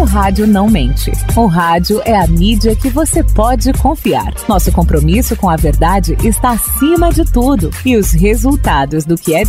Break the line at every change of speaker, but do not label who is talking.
rádio não mente. O rádio é a mídia que você pode confiar. Nosso compromisso com a verdade está acima de tudo. E os resultados do que é